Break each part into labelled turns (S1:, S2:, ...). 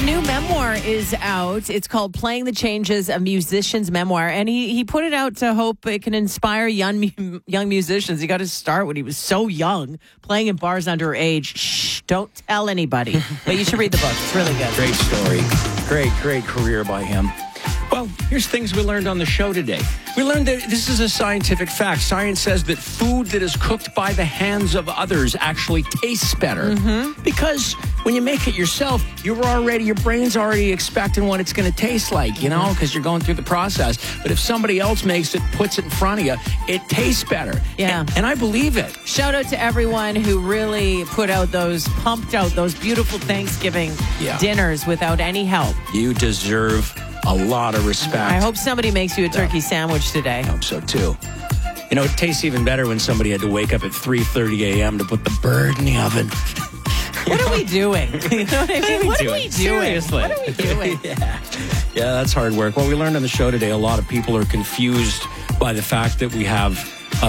S1: new memoir is out. It's called Playing the Changes, a musician's memoir. And he put it out to hope it can inspire young musicians. He got to start when he was so young, playing in bars underage. Shh, don't tell anybody. But you should read the book. It's really good.
S2: Great story. Great career by him. Well, here's things we learned on the show today. We learned that this is a scientific fact. Science says that food that is cooked by the hands of others actually tastes better. Because when you make it yourself, your brain's already expecting what it's going to taste like, you know, because you're going through the process. But if somebody else makes it, puts it in front of you, it tastes better.
S1: Yeah.
S2: And I believe it.
S1: Shout out to everyone who really pumped out those beautiful Thanksgiving dinners without any help.
S2: You deserve a lot of respect.
S1: I hope somebody makes you a turkey sandwich today.
S2: I hope so, too. You know, it tastes even better when somebody had to wake up at 3:30 a.m. to put the bird in the oven.
S1: What are we doing? You know what I mean? What are we doing?
S2: Seriously.
S1: What are we doing?
S2: Yeah, that's hard work. Well, we learned on the show today a lot of people are confused by the fact that we have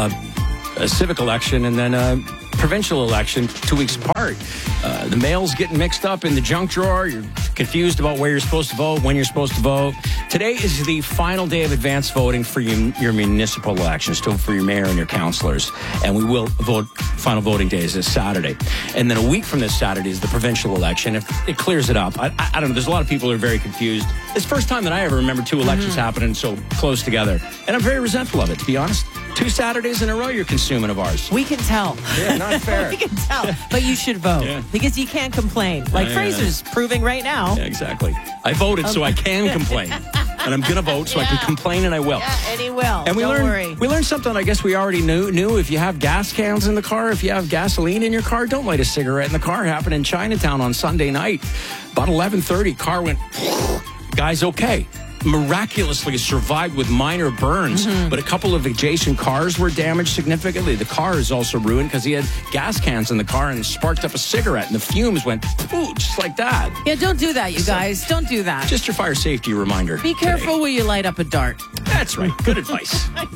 S2: a civic election and then a provincial election 2 weeks apart. The mail's getting mixed up in the junk drawer. You're confused about where you're supposed to vote, when you're supposed to vote. Today is the final day of advance voting for your municipal elections, still for your mayor and your councillors. And we will vote, final voting day is this Saturday. And then a week from this Saturday is the provincial election. If it clears it up, I don't know. There's a lot of people who are very confused. It's the first time that I ever remember two elections happening so close together. And I'm very resentful of it, to be honest. 2 Saturdays in a row you're consuming of ours.
S1: We can tell.
S2: Yeah, not fair.
S1: We can tell. But you should vote because you can't complain. Like Fraser's proving right now.
S2: Yeah, exactly. I voted so I can complain. And I'm going to vote so I can complain, and I will.
S1: Yeah, and he will.
S2: And
S1: Don't worry.
S2: We learned something I guess we already knew. If you have gas cans in the car, if you have gasoline in your car, don't light a cigarette in the car. Happened in Chinatown on Sunday night. About 11:30, car went, guy's okay. Miraculously survived with minor burns, but a couple of adjacent cars were damaged significantly. The car is also ruined because he had gas cans in the car and sparked up a cigarette, and the fumes went poof, just like that.
S1: Yeah, don't do that, you guys. Don't do that.
S2: Just your fire safety reminder.
S1: Be careful where you light up a dart.
S2: That's right. Good advice.